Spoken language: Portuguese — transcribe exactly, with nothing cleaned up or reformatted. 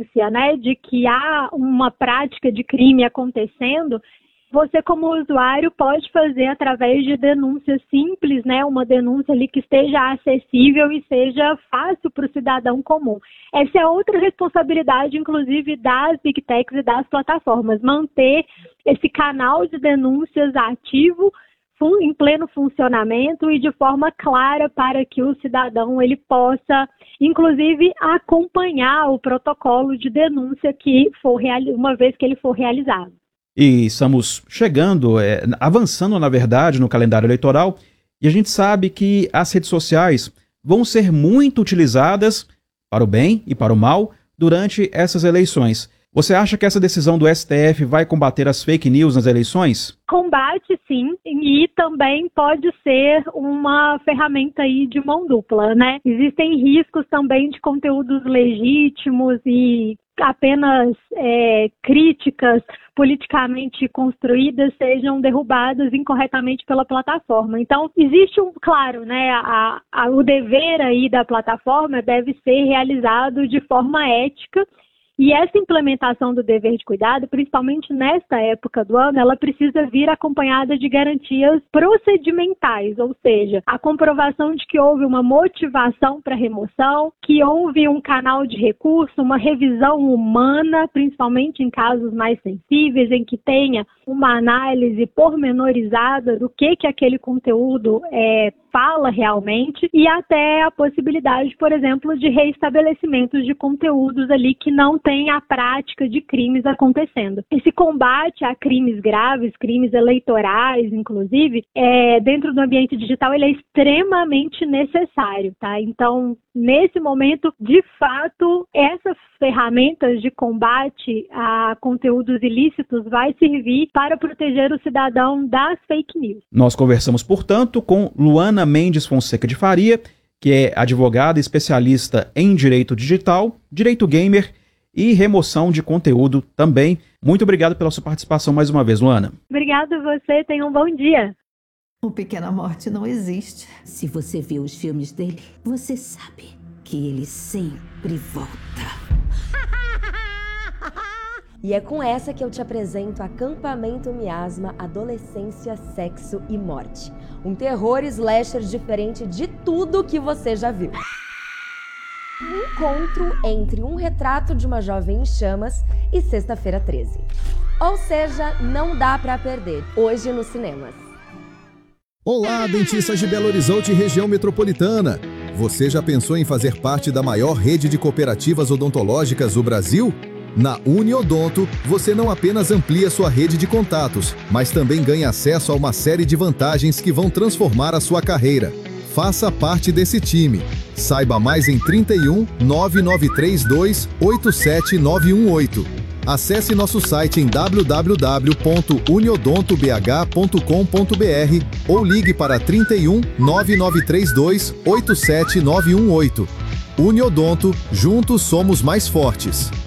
denúncia, né, de que há uma prática de crime acontecendo, você, como usuário, pode fazer através de denúncia simples, né? Uma denúncia ali que esteja acessível e seja fácil para o cidadão comum. Essa é outra responsabilidade, inclusive, das Big Techs e das plataformas, manter esse canal de denúncias ativo, em pleno funcionamento e de forma clara para que o cidadão ele possa, inclusive, acompanhar o protocolo de denúncia que for uma vez que ele for realizado. E estamos chegando, é, avançando, na verdade, no calendário eleitoral, e a gente sabe que as redes sociais vão ser muito utilizadas para o bem e para o mal durante essas eleições. Você acha que essa decisão do S T F vai combater as fake news nas eleições? Combate, sim, e também pode ser uma ferramenta aí de mão dupla, né? Existem riscos também de conteúdos legítimos e apenas é, críticas politicamente construídas sejam derrubadas incorretamente pela plataforma. Então, existe um, claro, né, a, a, o dever aí da plataforma deve ser realizado de forma ética. E essa implementação do dever de cuidado, principalmente nesta época do ano, ela precisa vir acompanhada de garantias procedimentais, ou seja, a comprovação de que houve uma motivação para remoção, que houve um canal de recurso, uma revisão humana, principalmente em casos mais sensíveis, em que tenha uma análise pormenorizada do que, que aquele conteúdo é, fala realmente, e até a possibilidade, por exemplo, de reestabelecimentos de conteúdos ali que não tem a prática de crimes acontecendo. Esse combate a crimes graves, crimes eleitorais, inclusive, é, dentro do ambiente digital, ele é extremamente necessário, tá? Então, nesse momento, de fato, essas ferramentas de combate a conteúdos ilícitos vai servir para proteger o cidadão das fake news. Nós conversamos, portanto, com Luana Mendes Fonseca de Faria, que é advogada especialista em direito digital, direito gamer e remoção de conteúdo também. Muito obrigado pela sua participação mais uma vez, Luana. Obrigada a você, tenha um bom dia. O Pequena Morte não existe. Se você vê os filmes dele, você sabe que ele sempre volta. E é com essa que eu te apresento Acampamento Miasma, Adolescência, Sexo e Morte. Um terror slasher diferente de tudo que você já viu. Um encontro entre Um Retrato de uma Jovem em Chamas e Sexta-feira treze. Ou seja, não dá pra perder, hoje nos cinemas. Olá, dentistas de Belo Horizonte e região metropolitana. Você já pensou em fazer parte da maior rede de cooperativas odontológicas do Brasil? Na Uniodonto, você não apenas amplia sua rede de contatos, mas também ganha acesso a uma série de vantagens que vão transformar a sua carreira. Faça parte desse time. Saiba mais em trinta e um, nove nove três dois, oito sete nove um oito. Acesse nosso site em w w w ponto uniodonto b h ponto com ponto b r ou ligue para trinta e um, nove nove três dois, oito sete nove um oito. Uniodonto, juntos somos mais fortes.